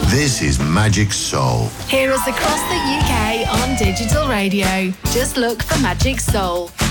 This is Magic Soul. Hear us across the UK on digital radio. Just look for Magic Soul.